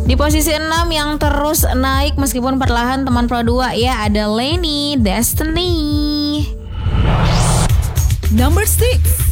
Di posisi 6 yang terus naik meskipun perlahan teman Pro 2 ya ada Lenny Destiny. Number 6.